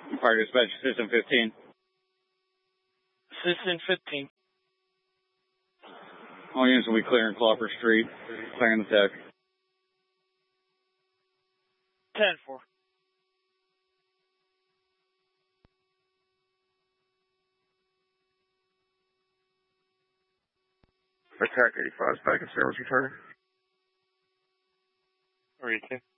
Fire dispatch, System 15. System 15. All units will be clearing Clopper Street, clearing the tech. 10-4. Attack 85 is back in service returning. Where are you,